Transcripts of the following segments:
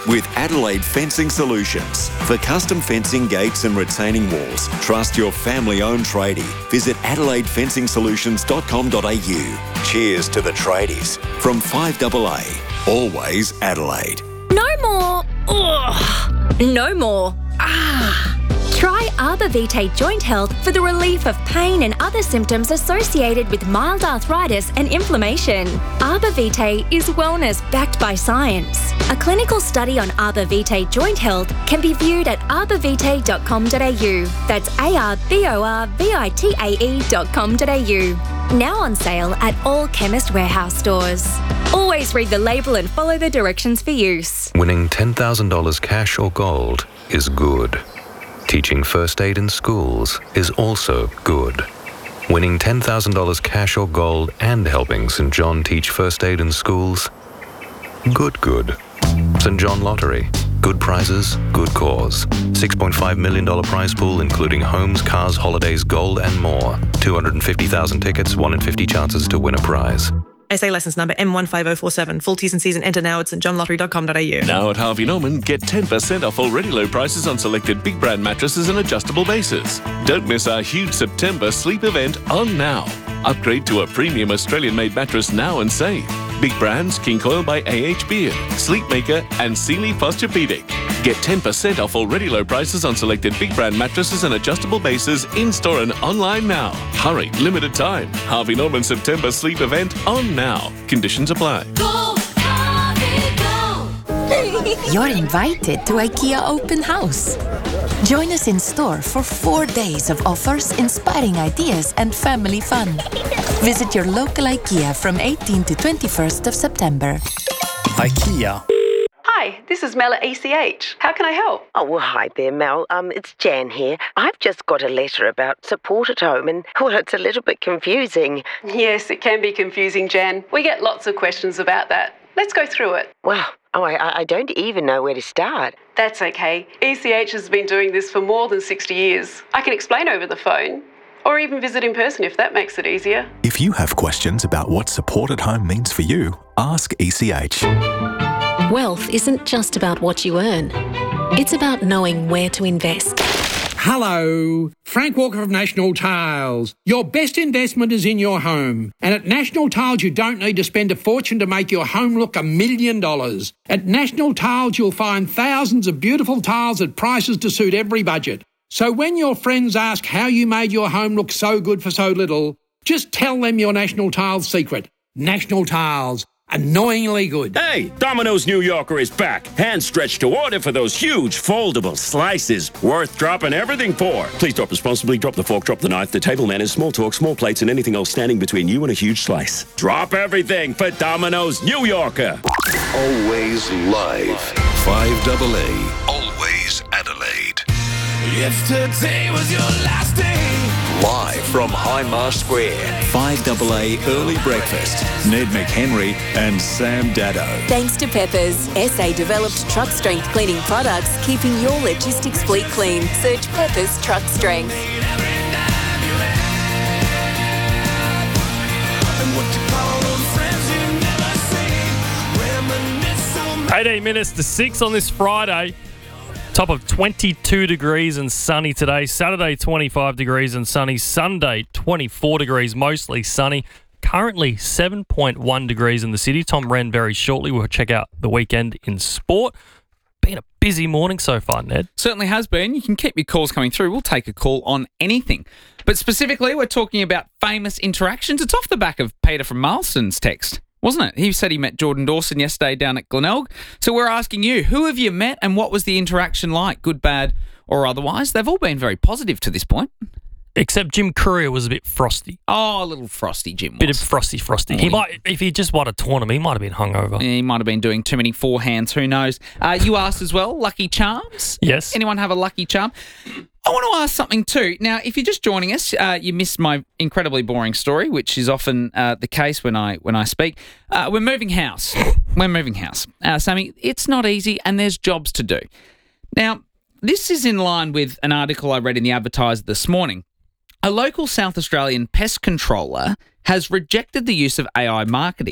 with Adelaide Fencing Solutions. For custom fencing, gates and retaining walls, trust your family-owned tradie. Visit AdelaideFencingSolutions.com.au. Cheers to the tradies from 5AA. Always Adelaide. No more. Ugh. No more. Try Arbor Vitae Joint Health for the relief of pain and other symptoms associated with mild arthritis and inflammation. Arbor Vitae is wellness backed by science. A clinical study on Arbor Vitae Joint Health can be viewed at arborvitae.com.au. That's ARBORVITAE.com.au. Now on sale at all Chemist Warehouse stores. Always read the label and follow the directions for use. Winning $10,000 cash or gold is good. Teaching first aid in schools is also good. Winning $10,000 cash or gold and helping St John teach first aid in schools? Good. St John Lottery. Good prizes, good cause. $6.5 million prize pool including homes, cars, holidays, gold and more. 250,000 tickets, 1 in 50 chances to win a prize. SA licence number M15047. Full T's and C's and enter now at stjohnlottery.com.au. Now at Harvey Norman, get 10% off already low prices on selected big brand mattresses and adjustable bases. Don't miss our huge September sleep event on now. Upgrade to a premium Australian-made mattress now and save. Big brands, King Coil by AH Beard, Sleepmaker and Sealy Posturepedic. Get 10% off already low prices on selected big brand mattresses and adjustable bases in-store and online now. Hurry, limited time. Harvey Norman September sleep event on now. Conditions apply. Go, Harvey, go! You're invited to IKEA Open House. Join us in store for 4 days of offers, inspiring ideas and family fun. Visit your local IKEA from 18 to 21st of September. IKEA. Hi, this is Mel at ECH. How can I help? Oh, well, hi there, Mel. It's Jan here. I've just got a letter about support at home and, well, it's a little bit confusing. Yes, it can be confusing, Jan. We get lots of questions about that. Let's go through it. Well, I don't even know where to start. That's okay. ECH has been doing this for more than 60 years. I can explain over the phone, or even visit in person if that makes it easier. If you have questions about what support at home means for you, ask ECH. Wealth isn't just about what you earn. It's about knowing where to invest. Hello, Frank Walker of National Tiles. Your best investment is in your home. And at National Tiles, you don't need to spend a fortune to make your home look $1 million. At National Tiles, you'll find thousands of beautiful tiles at prices to suit every budget. So when your friends ask how you made your home look so good for so little, just tell them your National Tiles secret. National Tiles. Annoyingly good. Hey, Domino's New Yorker is back. Hand stretched to order for those huge foldable slices. Worth dropping everything for. Please drop responsibly. Drop the fork, drop the knife, the table manners, small talk, small plates, and anything else standing between you and a huge slice. Drop everything for Domino's New Yorker. Always live. 5AA. Always Adelaide. Yesterday was your last day. Live from Hindmarsh Square. 5AA Early Breakfast. Ned McHenry and Sam Dado. Thanks to Peppers, SA developed truck strength cleaning products, keeping your logistics fleet clean. Search Peppers Truck Strength. 18 minutes to 6 on this Friday. Top of 22 degrees and sunny today. Saturday, 25 degrees and sunny. Sunday, 24 degrees, mostly sunny. Currently, 7.1 degrees in the city. Tom Wren very shortly. We'll check out the weekend in sport. Been a busy morning so far, Ned. Certainly has been. You can keep your calls coming through. We'll take a call on anything. But specifically, we're talking about famous interactions. It's off the back of Peter from Marlston's text, wasn't it? He said he met Jordan Dawson yesterday down at Glenelg. So we're asking you, who have you met and what was the interaction like, good, bad or otherwise? They've all been very positive to this point. Except Jim Courier was a bit frosty. Oh, a little frosty, Jim was. Bit of frosty. He might, if he just won a tournament, he might have been hungover. Yeah, he might have been doing too many forehands, who knows. You asked as well, lucky charms? Yes. Anyone have a lucky charm? I want to ask something too. Now, if you're just joining us, you missed my incredibly boring story, which is often the case when I speak. We're moving house. Sammy, it's not easy and there's jobs to do. Now, this is in line with an article I read in the Advertiser this morning. A local South Australian pest controller has rejected the use of AI marketing.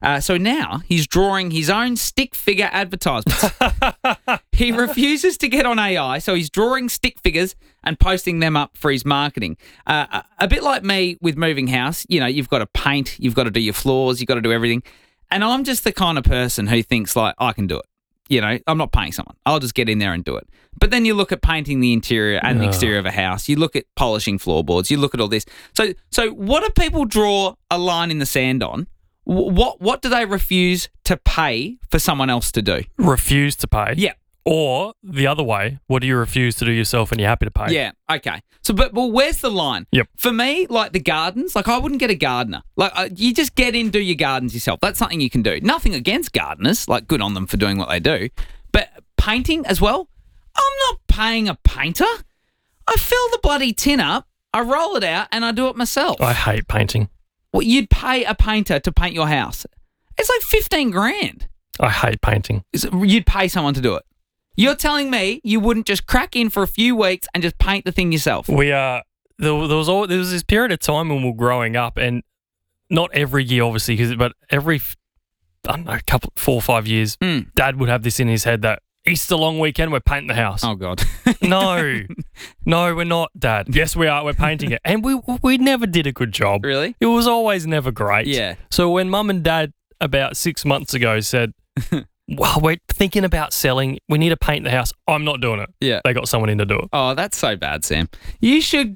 So now he's drawing his own stick figure advertisements. He refuses to get on AI, so he's drawing stick figures and posting them up for his marketing. A bit like me with moving house, you've got to paint, you've got to do your floors, you've got to do everything. And I'm just the kind of person who thinks like, I can do it. I'm not paying someone. I'll just get in there and do it. But then you look at painting the interior and the exterior of a house. You look at polishing floorboards. You look at all this. So what do people draw a line in the sand on? What do they refuse to pay for someone else to do? Refuse to pay? Yeah. Or the other way, what do you refuse to do yourself and you're happy to pay? Yeah, okay. So, but where's the line? Yep. For me, like the gardens, like I wouldn't get a gardener. Like you just get in, do your gardens yourself. That's something you can do. Nothing against gardeners, like good on them for doing what they do. But painting as well, I'm not paying a painter. I fill the bloody tin up, I roll it out, and I do it myself. I hate painting. Well, you'd pay a painter to paint your house. It's like 15 grand. I hate painting. You'd pay someone to do it. You're telling me you wouldn't just crack in for a few weeks and just paint the thing yourself? There was this period of time when we were growing up, and not every year, obviously, but every, 4 or 5 years, Dad would have this in his head that Easter long weekend, we're painting the house. Oh, God. No, we're not, Dad. Yes, we are. We're painting it. And we never did a good job. Really? It was always never great. Yeah. So when Mum and Dad about 6 months ago said, well, we're thinking about selling, we need to paint the house, I'm not doing it. Yeah. They got someone in to do it. Oh, that's so bad, Sam. You should.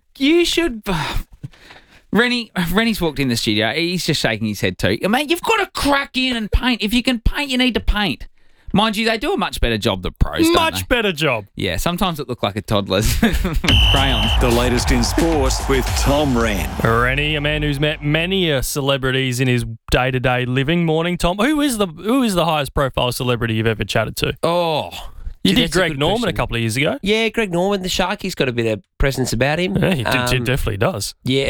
Rennie's walked in the studio. He's just shaking his head too. Mate, you've got to crack in and paint. If you can paint, you need to paint. Mind you, they do a much better job than pros, don't they? Much better job. Yeah, sometimes it looked like a toddler's crayons. The latest in sport with Tom Wren. Rennie, a man who's met many celebrities in his day-to-day living. Morning, Tom. Who is the highest profile celebrity you've ever chatted to? Oh, you gee, did Greg Norman a couple of years ago. Yeah, Greg Norman, the shark. He's got a bit of presence about him. Yeah, he definitely does. Yeah.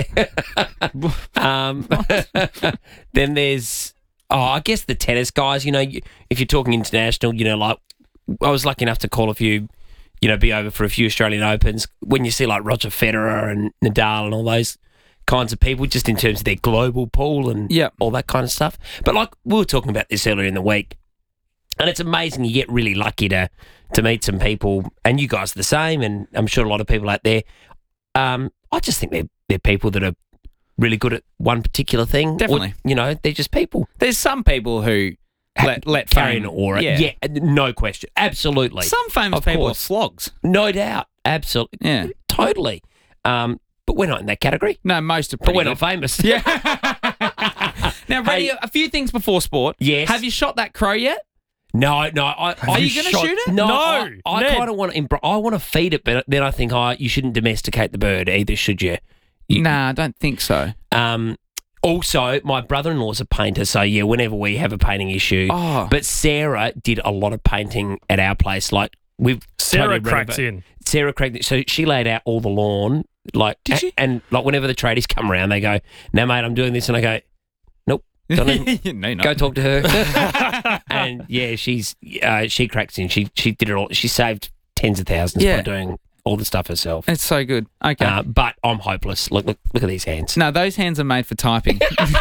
Then there's, I guess the tennis guys. If you're talking international, like I was lucky enough to call a few, be over for a few Australian Opens. When you see like Roger Federer and Nadal and all those kinds of people, just in terms of their global pool and all that kind of stuff. But like we were talking about this earlier in the week, and it's amazing you get really lucky to meet some people, and you guys are the same, and I'm sure a lot of people out there. I just think they're people that are really good at one particular thing. Definitely. Or, they're just people. There's some people who let carry fame an aura. Yeah. No question. Absolutely. Some famous people are flogs. No doubt. Absolutely. Yeah. Totally. But we're not in that category. No, most are pretty But we're good. not famous. Yeah. Now, Rennie, a few things before sport. Yes. Have you shot that crow yet? No. Are you going to shoot it? No. I kind of want to. I want to feed it, but then I think, you shouldn't domesticate the bird either, should you? Nah, I don't think so. Also, my brother-in-law's a painter, so yeah, whenever we have a painting issue. Oh. But Sarah did a lot of painting at our place. Like Sarah cracks in. Sarah cracked. So she laid out all the lawn. Like, did she? And like whenever the tradies come around, they go, "Now, mate, I'm doing this," and I go, "Nope, don't even, no, go talk to her." And yeah, she cracks in. She did it all. She saved tens of thousands by doing all the stuff herself. It's so good. Okay. But I'm hopeless. Look at these hands. No, those hands are made for typing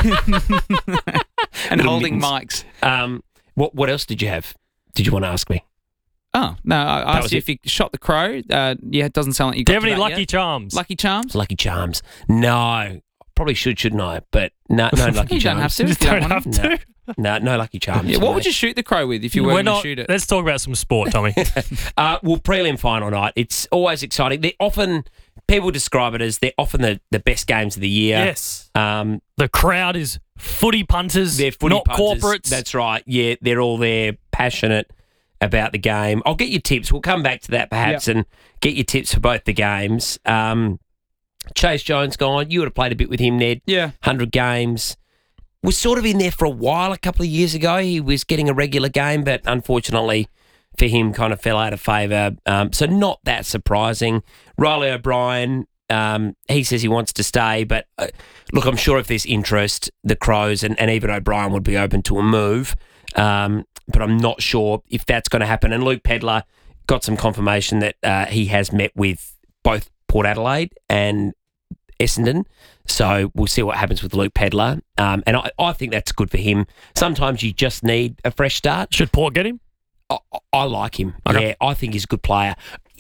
and holding mics. What else did you have? Did you want to ask me? Oh, no, I asked you if you shot the crow. It doesn't sound like you got Do you have any lucky yet. charms? Lucky charms? Lucky charms. No. Probably shouldn't I? But no lucky You don't have charms. to if you don't want to. No lucky charms. Yeah, what would you shoot the crow with if you were going to shoot it? Let's talk about some sport, Tommy. Well, prelim final night. It's always exciting. People describe it as they're often the best games of the year. Yes. The crowd is footy punters, they're footy not punters. corporates. That's right. Yeah, they're all there, passionate about the game. I'll get your tips. We'll come back to that perhaps and get your tips for both the games. Chase Jones gone. You would have played a bit with him, Ned. Yeah. 100 games. Was sort of in there for a while a couple of years ago. He was getting a regular game, but unfortunately for him kind of fell out of favour. So not that surprising. Riley O'Brien, he says he wants to stay, but look, I'm sure if there's interest, the Crows and even O'Brien would be open to a move. But I'm not sure if that's going to happen. And Luke Pedlar got some confirmation that he has met with both Port Adelaide and Essendon. So we'll see what happens with Luke Pedlar. And I think that's good for him. Sometimes you just need a fresh start. Should Port get him? I like him. Okay. Yeah, I think he's a good player.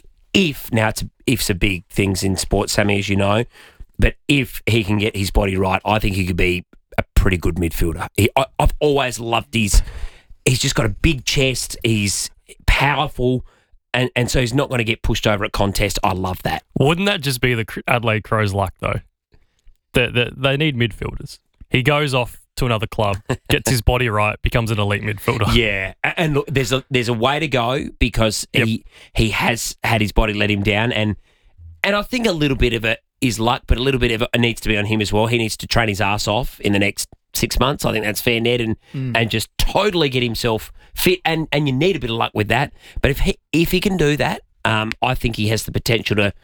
If's a big things in sports, Sammy, as you know. But if he can get his body right, I think he could be a pretty good midfielder. I've always loved he's just got a big chest. He's powerful. And so he's not going to get pushed over at contest. I love that. Wouldn't that just be the Adelaide Crows' luck, though? They need midfielders. He goes off to another club, gets his body right, becomes an elite midfielder. Yeah, and look, there's a way to go because he has had his body let him down, and I think a little bit of it is luck, but a little bit of it needs to be on him as well. He needs to train his ass off in the next 6 months. I think that's fair, Ned, and just totally get himself fit, and you need a bit of luck with that. But if he can do that, I think he has the potential to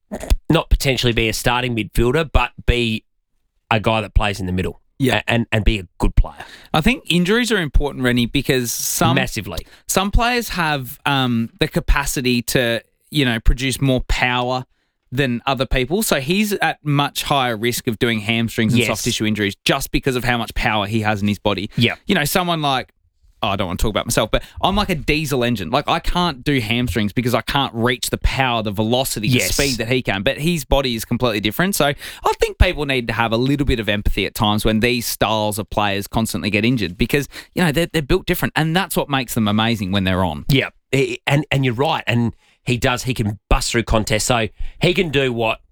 not potentially be a starting midfielder, but be a guy that plays in the middle. Yeah, and be a good player. I think injuries are important, Rennie, because massively some players have the capacity to produce more power than other people. So he's at much higher risk of doing hamstrings and soft tissue injuries just because of how much power he has in his body. Yeah, someone like, I don't want to talk about myself, but I'm like a diesel engine. Like, I can't do hamstrings because I can't reach the power, the velocity, the speed that he can. But his body is completely different. So I think people need to have a little bit of empathy at times when these styles of players constantly get injured because, they're built different. And that's what makes them amazing when they're on. Yeah, and you're right. And he can bust through contests. So he can do what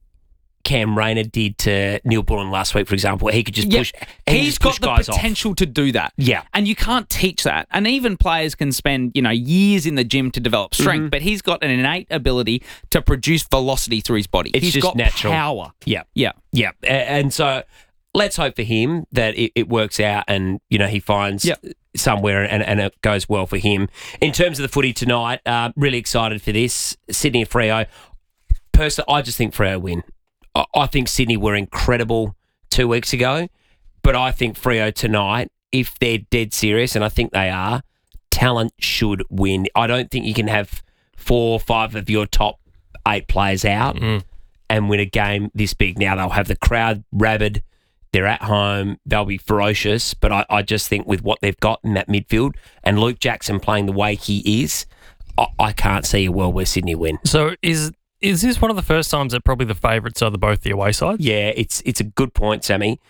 Cam Rayner did to Neil Bullen last week, for example. He could just push. He's got the potential to do that. Yeah. And you can't teach that. And even players can spend, years in the gym to develop strength, but he's got an innate ability to produce velocity through his body. He's just got natural power. Yeah. Yeah. Yeah. And so let's hope for him that it works out and, he finds somewhere and it goes well for him. In terms of the footy tonight, really excited for this. Sydney and Freo. Personally, I just think Freo win. I think Sydney were incredible 2 weeks ago, but I think Freo tonight, if they're dead serious, and I think they are, talent should win. I don't think you can have 4 or 5 of your top 8 players out and win a game this big. Now, they'll have the crowd rabid. They're at home. They'll be ferocious, but I just think with what they've got in that midfield and Luke Jackson playing the way he is, I can't see a world where Sydney win. So Is this one of the first times that probably the favourites are both the away sides? Yeah, it's a good point, Sammy.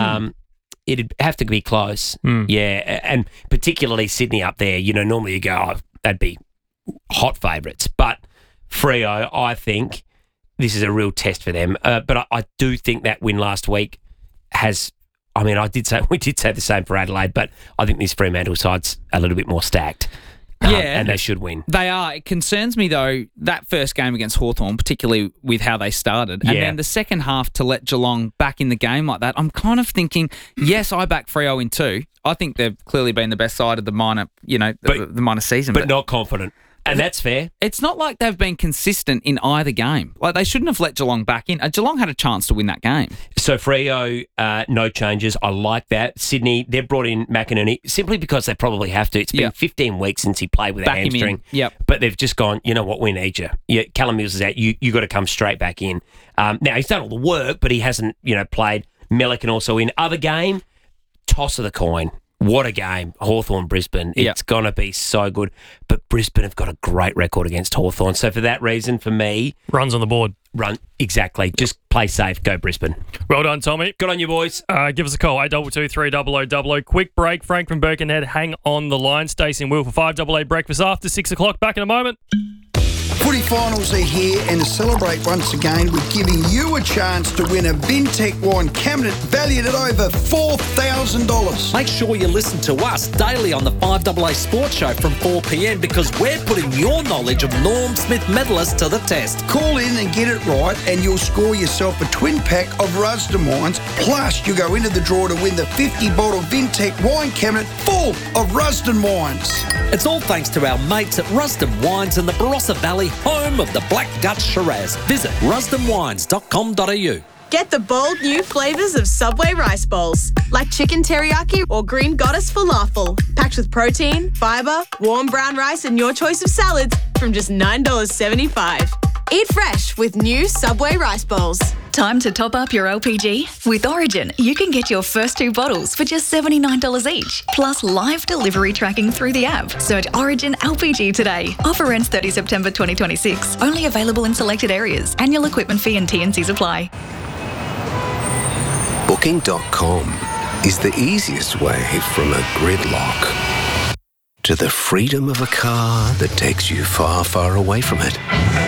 It'd have to be close. Yeah, and particularly Sydney up there. Normally you go, they'd be hot favourites. But Freo, I think this is a real test for them. But I do think that win last week has... we did say the same for Adelaide, but I think this Fremantle side's a little bit more stacked. And they should win. They are. It concerns me, though, that first game against Hawthorn, particularly with how they started. And then the second half to let Geelong back in the game like that, I'm kind of thinking, yes, I back Freo in 2. I think they've clearly been the best side of the minor, the minor season. But not confident. And that's fair. It's not like they've been consistent in either game. Like, they shouldn't have let Geelong back in. Geelong had a chance to win that game. So Freo, no changes. I like that. Sydney, they've brought in McInerney simply because they probably have to. It's been 15 weeks since he played with a hamstring. Yep. But they've just gone, you know what, we need you. Callum Mills is out. You got to come straight back in. Now, he's done all the work, but he hasn't, played. Melican also in. Other game, toss of the coin. What a game. Hawthorn-Brisbane. It's going to be so good. But Brisbane have got a great record against Hawthorn. So for that reason, for me... Runs on the board. Exactly. Just play safe. Go Brisbane. Well done, Tommy. Good on you, boys. Give us a call, 822-300-00. Quick break. Frank from Birkenhead, hang on the line. Stacey and Will for 5AA breakfast after 6 o'clock. Back in a moment. Footy finals are here, and to celebrate once again, we're giving you a chance to win a Vintec wine cabinet valued at over $4,000. Make sure you listen to us daily on the 5AA Sports Show from 4 p.m. because we're putting your knowledge of Norm Smith medalists to the test. Call in and get it right, and you'll score yourself a twin pack of Rusden wines. Plus, you go into the draw to win the 50-bottle Vintec wine cabinet full of Rusden wines. It's all thanks to our mates at Rusden Wines in the Barossa Valley, home of the Black Dutch Shiraz. Visit rusdenwines.com.au. Get the bold new flavours of Subway rice bowls, like chicken teriyaki or green goddess falafel, packed with protein, fibre, warm brown rice and your choice of salads from just $9.75. Eat fresh with new Subway rice bowls. Time to top up your LPG? With Origin, you can get your first 2 bottles for just $79 each, plus live delivery tracking through the app. Search Origin LPG today. Offer ends 30 September 2026. Only available in selected areas. Annual equipment fee and T&Cs apply. Booking.com is the easiest way from a gridlock to the freedom of a car that takes you far, far away from it.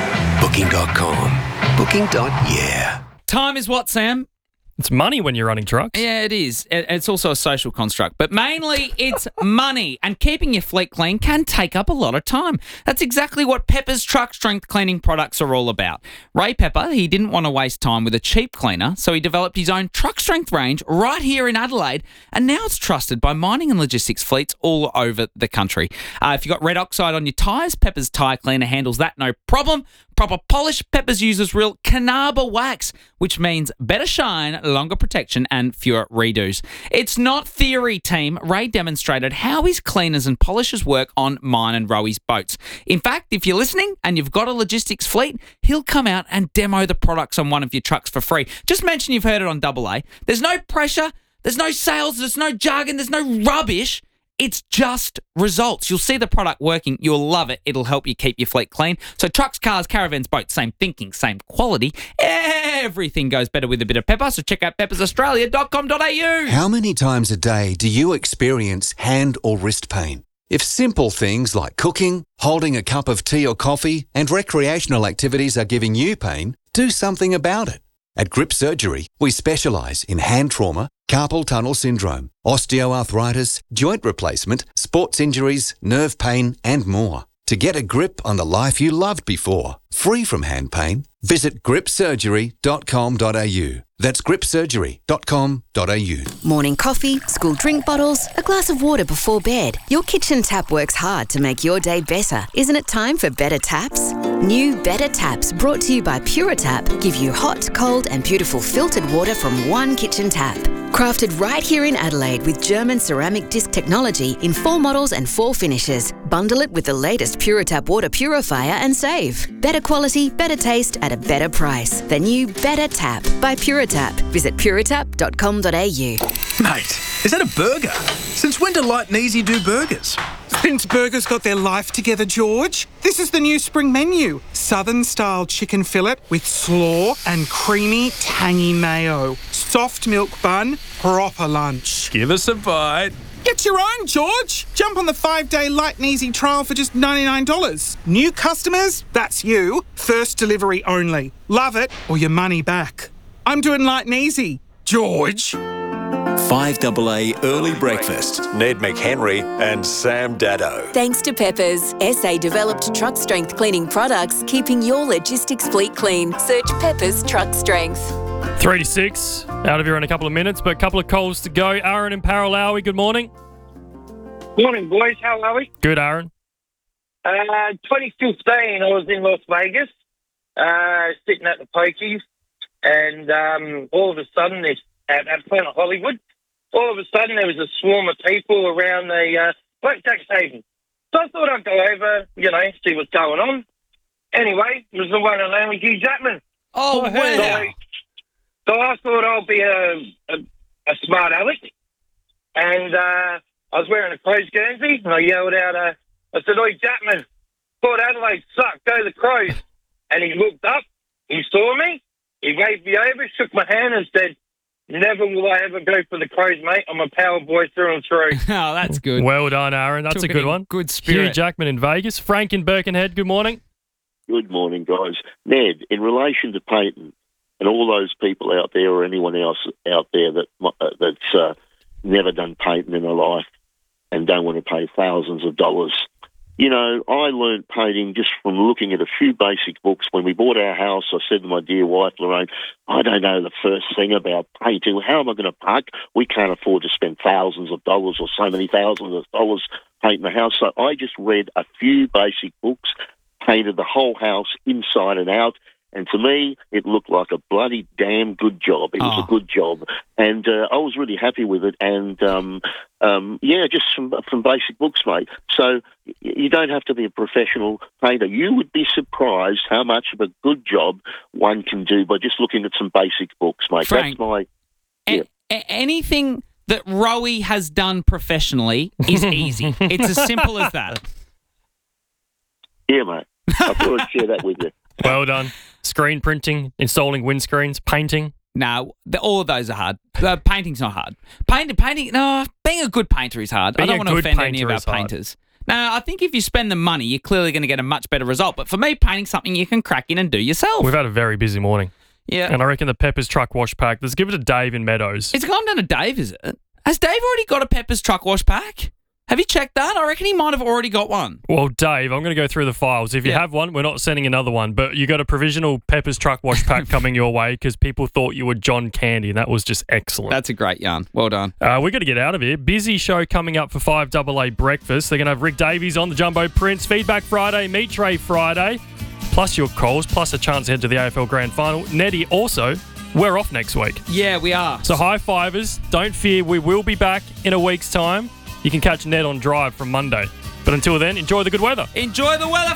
Booking.com. Booking.yeah. Time is what, Sam? It's money when you're running trucks. Yeah, it is. It's also a social construct, but mainly it's money. And keeping your fleet clean can take up a lot of time. That's exactly what Pepper's truck strength cleaning products are all about. Ray Pepper, he didn't want to waste time with a cheap cleaner, so he developed his own truck strength range right here in Adelaide, and now it's trusted by mining and logistics fleets all over the country. If you've got red oxide on your tyres, Pepper's tyre cleaner handles that no problem. Proper polish, Pepper's uses real Canaba wax, which means better shine, longer protection, and fewer redos. It's not theory, team. Ray demonstrated how his cleaners and polishers work on mine and Rowi's boats. In fact, if you're listening and you've got a logistics fleet, he'll come out and demo the products on one of your trucks for free. Just mention you've heard it on AA. There's no pressure, there's no sales, there's no jargon, there's no rubbish. It's just results. You'll see the product working. You'll love it. It'll help you keep your fleet clean. So trucks, cars, caravans, boats, same thinking, same quality. Everything goes better with a bit of Pepper. So check out peppersaustralia.com.au. How many times a day do you experience hand or wrist pain? If simple things like cooking, holding a cup of tea or coffee, and recreational activities are giving you pain, do something about it. At Grip Surgery, we specialise in hand trauma, carpal tunnel syndrome, osteoarthritis, joint replacement, sports injuries, nerve pain, and more. To get a grip on the life you loved before, free from hand pain, visit gripsurgery.com.au. That's gripsurgery.com.au. Morning coffee, school drink bottles, a glass of water before bed. Your kitchen tap works hard to make your day better. Isn't it time for better taps? New Better Taps, brought to you by Puritap, give you hot, cold and beautiful filtered water from one kitchen tap. Crafted right here in Adelaide with German ceramic disc technology in 4 models and 4 finishes. Bundle it with the latest Puritap water purifier and save. Better quality, better taste at a better price. The new Better Tap by Puritap. Visit puritap.com.au. Mate, is that a burger? Since when do Light and Easy do burgers? Since burgers got their life together, George. This is the new spring menu. Southern-style chicken fillet with slaw and creamy, tangy mayo. Soft milk bun, proper lunch. Give us a bite. Get your own, George. Jump on the 5-day Light and Easy trial for just $99. New customers, that's you. First delivery only. Love it or your money back. I'm doing Light and Easy. George. 5AA Early Breakfast. Ned McHenry and Sam Dado. Thanks to Peppers, SA-developed truck strength cleaning products, keeping your logistics fleet clean. Search Peppers Truck Strength. 3 to 6, out of here in a couple of minutes, but a couple of calls to go. Aaron and Paralawi, good morning. Morning, boys. How are we? Good, Aaron. 2015, I was in Las Vegas, sitting at the pokies, and all of a sudden, at Planet Hollywood, all of a sudden there was a swarm of people around the blackjack table. So I thought I'd go over, see what's going on. Anyway, it was the one and only Hugh Jackman. Oh, wow. So I thought I'll be a smart aleck, and I was wearing a Crows Guernsey, and I yelled out, I said, "Oi, Jackman, Port Adelaide suck, go the Crows." And he looked up, he saw me, he waved me over, shook my hand and said, "Never will I ever go for the Crows, mate. I'm a power boy through and through." Oh, that's good. Well done, Aaron. That's Took a good it in one. good spirit. Hugh Jackman in Vegas. Frank in Birkenhead, good morning. Good morning, guys. Ned, in relation to Peyton and all those people out there or anyone else out there that's never done painting in their life and don't want to pay thousands of dollars, I learned painting just from looking at a few basic books. When we bought our house, I said to my dear wife, Lorraine, I don't know the first thing about painting. How am I going to park? We can't afford to spend thousands of dollars or so many thousands of dollars painting the house. So I just read a few basic books, painted the whole house inside and out, And to me, it looked like a bloody damn good job. It was a good job. And I was really happy with it. And, just from basic books, mate. So you don't have to be a professional painter. You would be surprised how much of a good job one can do by just looking at some basic books, mate. Frank, That's my... anything that Rowie has done professionally is easy. It's as simple as that. Yeah, mate. I thought I'd share that with you. Well done. Screen printing, installing windscreens, painting. No, all of those are hard. Painting's not hard. Painting. No, being a good painter is hard. I don't want to offend any of our painters. No, I think if you spend the money, you're clearly going to get a much better result. But for me, painting's something you can crack in and do yourself. We've had a very busy morning. Yeah. And I reckon the Peppers truck wash pack, let's give it to Dave in Meadows. It's gone down to Dave, is it? Has Dave already got a Peppers truck wash pack? Have you checked that? I reckon he might have already got one. Well, Dave, I'm going to go through the files. If you have one, we're not sending another one. But you got a provisional Peppers truck wash pack coming your way because people thought you were John Candy, and that was just excellent. That's a great yarn. Well done. We're going to get out of here. Busy show coming up for 5AA Breakfast. They're going to have Rick Davies on the Jumbo Prince, Feedback Friday, Meat Tray Friday, plus your calls, plus a chance to head to the AFL Grand Final. Nettie, also, we're off next week. Yeah, we are. So high fivers. Don't fear, we will be back in a week's time. You can catch Ned on Drive from Monday. But until then, enjoy the good weather. Enjoy the weather.